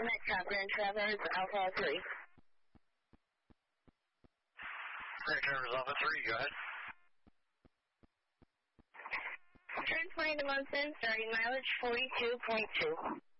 Metcalf Grand Traverse, Alpha 3. Grand Traverse Alpha 3, go ahead. Transporting to Munson, starting mileage 42.2.